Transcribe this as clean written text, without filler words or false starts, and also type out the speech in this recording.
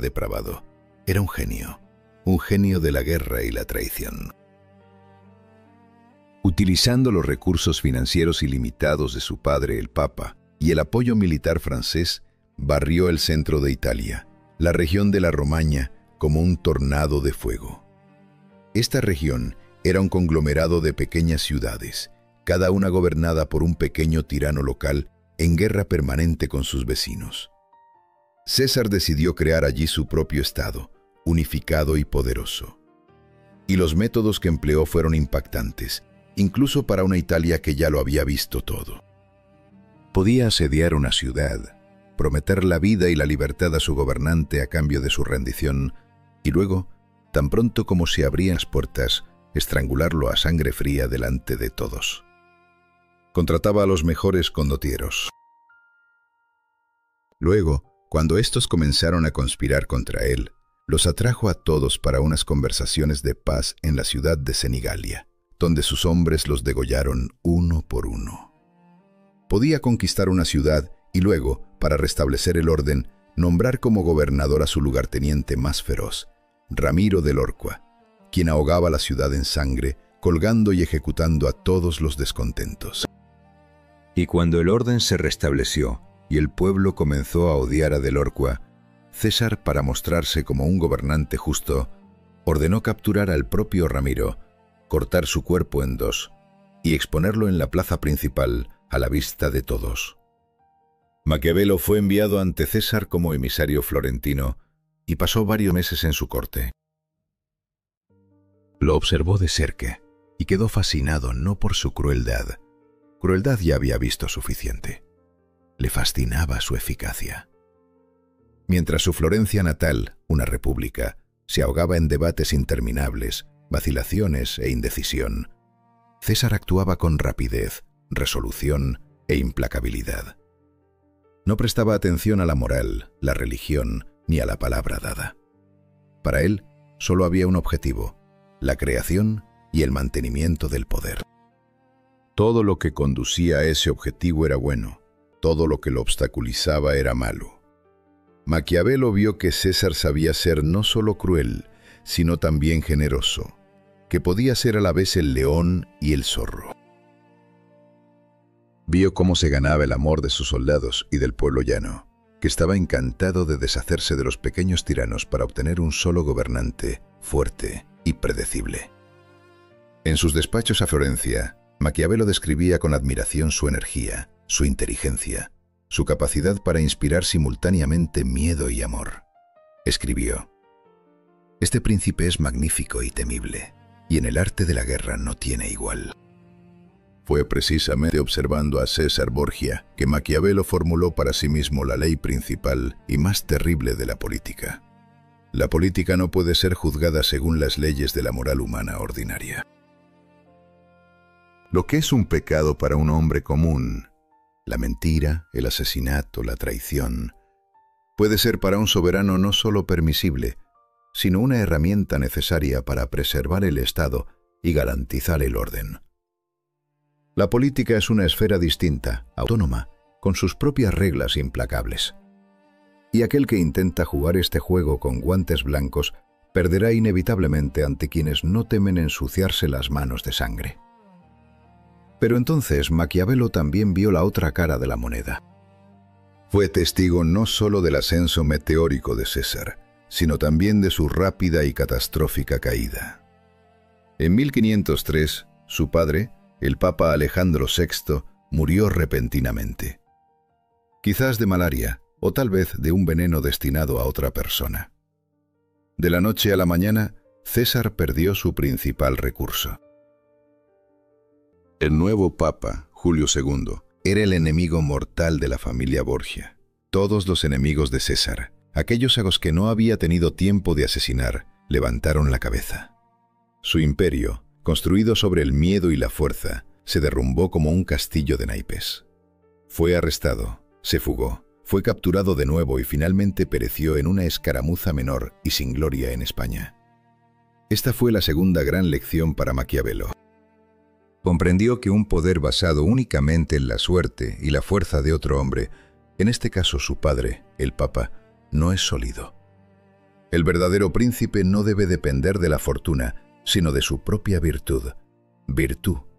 depravado. Era un genio de la guerra y la traición. Utilizando los recursos financieros ilimitados de su padre, el Papa, y el apoyo militar francés, barrió el centro de Italia, la región de la Romaña, como un tornado de fuego. Esta región era un conglomerado de pequeñas ciudades, cada una gobernada por un pequeño tirano local en guerra permanente con sus vecinos. César decidió crear allí su propio estado, unificado y poderoso. Y los métodos que empleó fueron impactantes, incluso para una Italia que ya lo había visto todo. Podía asediar una ciudad, prometer la vida y la libertad a su gobernante a cambio de su rendición, y luego, tan pronto como se abrían las puertas, estrangularlo a sangre fría delante de todos. Contrataba a los mejores condotieros. Luego, cuando estos comenzaron a conspirar contra él, los atrajo a todos para unas conversaciones de paz en la ciudad de Senigallia, donde sus hombres los degollaron uno por uno. Podía conquistar una ciudad y luego, para restablecer el orden, nombrar como gobernador a su lugarteniente más feroz, Ramiro de Lorqua, quien ahogaba la ciudad en sangre, colgando y ejecutando a todos los descontentos. Y cuando el orden se restableció y el pueblo comenzó a odiar a de Lorqua, César, para mostrarse como un gobernante justo, ordenó capturar al propio Ramiro, cortar su cuerpo en dos y exponerlo en la plaza principal a la vista de todos. Maquiavelo fue enviado ante César como emisario florentino y pasó varios meses en su corte. Lo observó de cerca y quedó fascinado no por su crueldad. Crueldad ya había visto suficiente. Le fascinaba su eficacia. Mientras su Florencia natal, una república, se ahogaba en debates interminables, vacilaciones e indecisión, César actuaba con rapidez, resolución e implacabilidad. No prestaba atención a la moral, la religión, ni a la palabra dada. Para él, solo había un objetivo: la creación y el mantenimiento del poder. Todo lo que conducía a ese objetivo era bueno, todo lo que lo obstaculizaba era malo. Maquiavelo vio que César sabía ser no solo cruel, sino también generoso, que podía ser a la vez el león y el zorro. Vio cómo se ganaba el amor de sus soldados y del pueblo llano, que estaba encantado de deshacerse de los pequeños tiranos para obtener un solo gobernante, fuerte y predecible. En sus despachos a Florencia, Maquiavelo describía con admiración su energía, su inteligencia, su capacidad para inspirar simultáneamente miedo y amor. Escribió: «Este príncipe es magnífico y temible, y en el arte de la guerra no tiene igual». Fue precisamente observando a César Borgia que Maquiavelo formuló para sí mismo la ley principal y más terrible de la política. La política no puede ser juzgada según las leyes de la moral humana ordinaria. Lo que es un pecado para un hombre común, la mentira, el asesinato, la traición, puede ser para un soberano no solo permisible, sino una herramienta necesaria para preservar el Estado y garantizar el orden. La política es una esfera distinta, autónoma, con sus propias reglas implacables. Y aquel que intenta jugar este juego con guantes blancos perderá inevitablemente ante quienes no temen ensuciarse las manos de sangre. Pero entonces Maquiavelo también vio la otra cara de la moneda. Fue testigo no solo del ascenso meteórico de César, sino también de su rápida y catastrófica caída. En 1503, su padre, el Papa Alejandro VI, murió repentinamente. Quizás de malaria, o tal vez de un veneno destinado a otra persona. De la noche a la mañana, César perdió su principal recurso. El nuevo Papa, Julio II, era el enemigo mortal de la familia Borgia. Todos los enemigos de César, aquellos a los que no había tenido tiempo de asesinar, levantaron la cabeza. Su imperio, construido sobre el miedo y la fuerza, se derrumbó como un castillo de naipes. Fue arrestado, se fugó, fue capturado de nuevo y finalmente pereció en una escaramuza menor y sin gloria en España. Esta fue la segunda gran lección para Maquiavelo. Comprendió que un poder basado únicamente en la suerte y la fuerza de otro hombre, en este caso su padre, el Papa, no es sólido. El verdadero príncipe no debe depender de la fortuna, sino de su propia virtud. Virtud